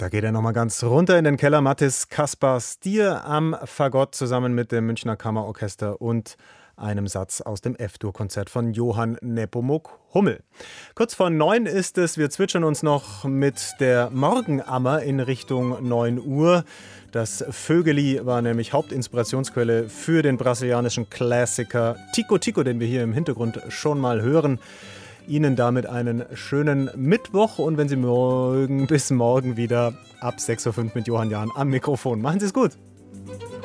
Da geht er nochmal ganz runter in den Keller. Mathis Kaspar Stier am Fagott zusammen mit dem Münchner Kammerorchester und einem Satz aus dem F-Dur-Konzert von Johann Nepomuk Hummel. Kurz vor 9 ist es. Wir zwitschern uns noch mit der Morgenammer in Richtung 9 Uhr. Das Vögeli war nämlich Hauptinspirationsquelle für den brasilianischen Klassiker Tico Tico, den wir hier im Hintergrund schon mal hören. Ihnen damit einen schönen Mittwoch und wenn Sie mögen, bis morgen wieder ab 6:05 Uhr mit Johann Jahn am Mikrofon. Machen Sie es gut!